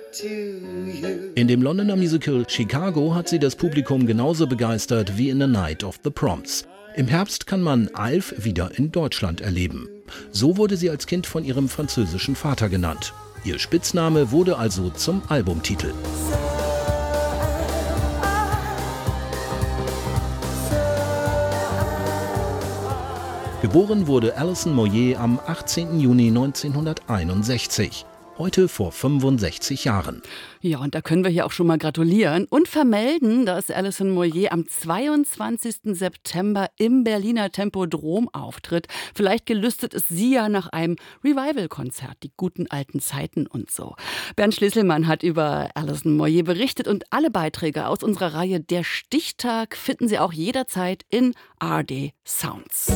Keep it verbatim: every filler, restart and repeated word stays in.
In dem Londoner Musical Chicago hat sie das Publikum genauso begeistert wie in A Night of the Proms. Im Herbst kann man Alf wieder in Deutschland erleben. So wurde sie als Kind von ihrem französischen Vater genannt. Ihr Spitzname wurde also zum Albumtitel. Geboren wurde Alison Moyet am achtzehnten Juni neunzehnhunderteinundsechzig. Heute vor fünfundsechzig Jahren. Ja, und da können wir hier auch schon mal gratulieren und vermelden, dass Alison Moyet am zweiundzwanzigsten September im Berliner Tempodrom auftritt. Vielleicht gelüstet es Sie ja nach einem Revival-Konzert, die guten alten Zeiten und so. Bernd Schlesselmann hat über Alison Moyet berichtet und alle Beiträge aus unserer Reihe Der Stichtag finden Sie auch jederzeit in A R D Sounds.